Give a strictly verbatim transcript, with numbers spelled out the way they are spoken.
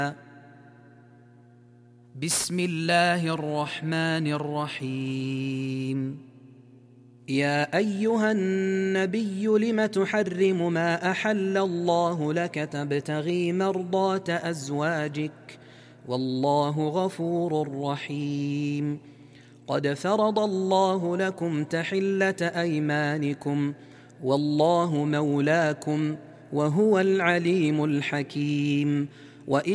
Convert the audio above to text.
بسم الله الرحمن الرحيم. يا أيها النبي لم تحرم ما أحل الله لك تبتغي مرضات أزواجك والله غفور رحيم. قد فرض الله لكم تحلة أيمانكم والله مولاكم وهو العليم الحكيم. وإن